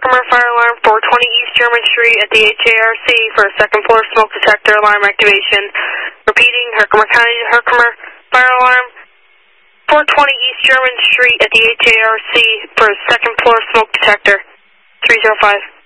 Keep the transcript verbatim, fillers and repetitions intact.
Herkimer fire alarm, four twenty East German Street at the H A R C for a second floor smoke detector alarm activation. Repeating, Herkimer County to Herkimer fire alarm, four twenty East German Street at the H A R C for a second floor smoke detector. three zero five.